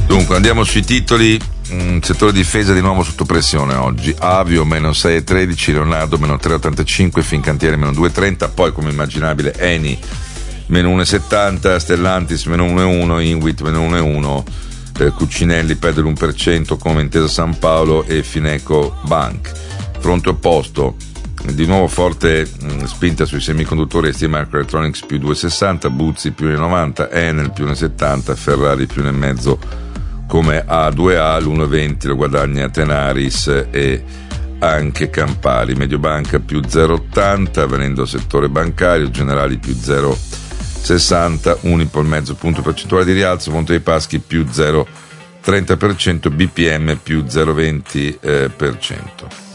Dunque andiamo sui titoli. Settore difesa di nuovo sotto pressione oggi. Avio meno 6,13, Leonardo meno 3,85, Fincantieri meno 2,30, poi come immaginabile Eni meno 1,70, Stellantis meno 1,1, Inwit meno 1,1, Cucinelli perde l'1% come Intesa San Paolo e Fineco Bank. Fronte opposto, di nuovo forte spinta sui semiconduttori, STMicroelectronics più 2,60, Buzzi più 1,90, Enel più 1,70, Ferrari più 1,5 come A2A, l'1,20 lo guadagna Tenaris e anche Campari. Mediobanca più 0,80, venendo settore bancario, Generali più 0,60, Unipol mezzo punto percentuale di rialzo, Monte dei Paschi più 0,30%, BPM più 0,20%.